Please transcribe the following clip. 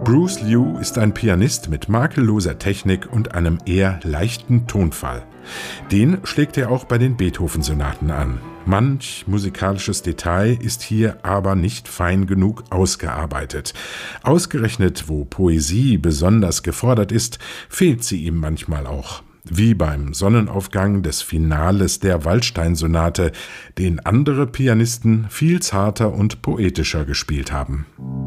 Bruce Liu ist ein Pianist mit makelloser Technik und einem eher leichten Tonfall. Den schlägt er auch bei den Beethoven-Sonaten an. Manch musikalisches Detail ist hier aber nicht fein genug ausgearbeitet. Ausgerechnet, wo Poesie besonders gefordert ist, fehlt sie ihm manchmal auch. Wie beim Sonnenaufgang des Finales der Waldstein-Sonate, den andere Pianisten viel zarter und poetischer gespielt haben.